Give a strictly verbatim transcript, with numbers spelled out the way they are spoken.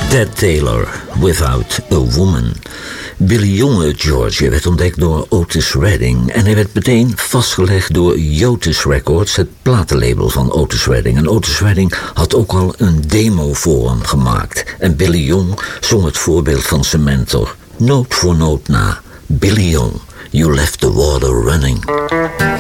Ted Taylor, Without a Woman. Billy Young uit Georgia werd ontdekt door Otis Redding en hij werd meteen vastgelegd door Yotis Records, het platenlabel van Otis Redding. En Otis Redding had ook al een demo voor hem gemaakt. En Billy Young zong het voorbeeld van zijn mentor, noot voor noot na. Billy Young, You Left the Water Running.